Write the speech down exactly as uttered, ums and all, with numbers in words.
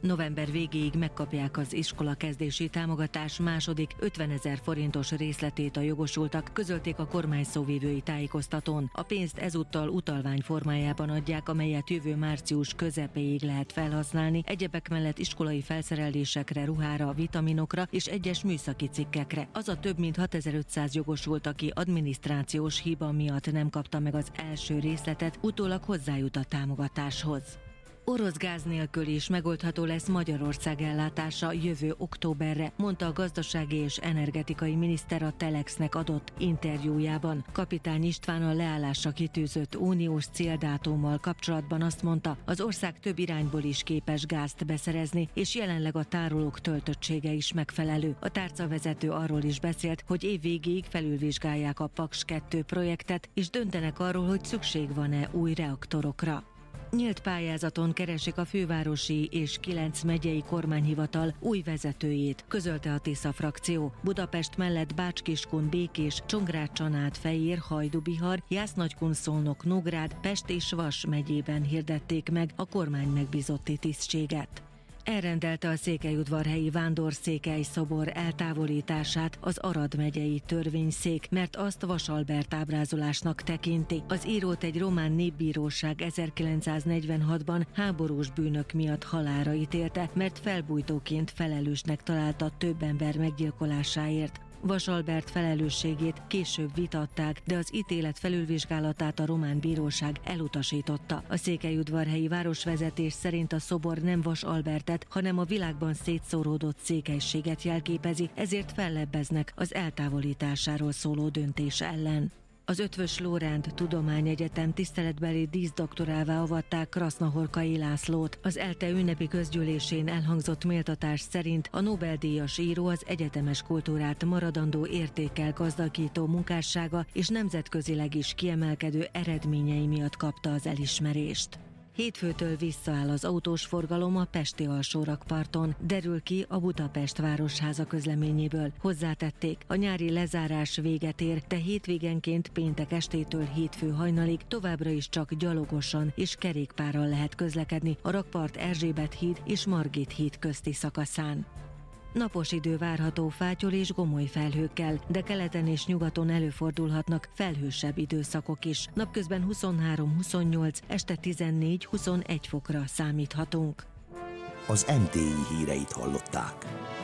November végéig megkapják az iskola kezdési támogatás második ötvenezer forintos részletét a jogosultak, közölték a kormány szóvivői tájékoztatón. A pénzt ezúttal utalvány formájában adják, amelyet jövő március közepéig lehet felhasználni, egyebek mellett iskolai felszerelésekre, ruhára, vitaminokra és egyes műszaki cikkekre. Az a több mint hatezer-ötszáz jogosult, aki adminisztrációs hiba miatt nem kapta meg az első részletet, utólag hozzájut a támogatáshoz. Orosz gáz nélkül is megoldható lesz Magyarország ellátása jövő októberre, mondta a gazdasági és energetikai miniszter a Telexnek adott interjújában. Kapitány István a leállásra kitűzött uniós céldátummal kapcsolatban azt mondta, az ország több irányból is képes gázt beszerezni, és jelenleg a tárolók töltöttsége is megfelelő. A tárcavezető arról is beszélt, hogy év végéig felülvizsgálják a Paks kettő projektet, és döntenek arról, hogy szükség van-e új reaktorokra. Nyílt pályázaton keresik a fővárosi és kilenc megyei kormányhivatal új vezetőjét, közölte a Tisza frakció. Budapest mellett Bács-Kiskun, Békés, Csongrád-Csanád, Fejér, Hajdú-Bihar, Jász-Nagykunszolnok, Nógrád, Pest és Vas megyében hirdették meg a kormány megbízotti tisztséget. Elrendelte a székelyudvarhelyi Vándorszékely szobor eltávolítását az Arad megyei törvényszék, mert azt Vas Albert ábrázolásnak tekinti. Az írót egy román népbíróság ezerkilencszáznegyvenhatban háborús bűnök miatt halálra ítélte, mert felbujtóként felelősnek találta több ember meggyilkolásáért. Vas Albert felelősségét később vitatták, de az ítélet felülvizsgálatát a román bíróság elutasította. A székelyudvarhelyi városvezetés szerint a szobor nem Vas Albertet, hanem a világban szétszóródott székelységet jelképezi, ezért fellebbeznek az eltávolításáról szóló döntés ellen. Az Eötvös Loránd Tudományegyetem tiszteletbeli díszdoktorává avatták Krasznahorkai Lászlót. Az ELTE ünnepi közgyűlésén elhangzott méltatás szerint a Nobel-díjas író az egyetemes kultúrát maradandó értékkel gazdagító munkássága és nemzetközileg is kiemelkedő eredményei miatt kapta az elismerést. Hétfőtől visszaáll az autós forgalom a pesti alsórakparton, derül ki a Budapest Városháza közleményéből. Hozzátették, a nyári lezárás véget ér, de hétvégenként péntek estétől hétfő hajnalig továbbra is csak gyalogosan és kerékpárral lehet közlekedni a rakpart Erzsébet híd és Margit híd közti szakaszán. Napos idő várható fátyol és gomoly felhőkkel, de keleten és nyugaton előfordulhatnak felhősebb időszakok is. Napközben huszonhárom-huszonnyolc, este tizennégy-huszonegy fokra számíthatunk. Az em té i híreit hallották.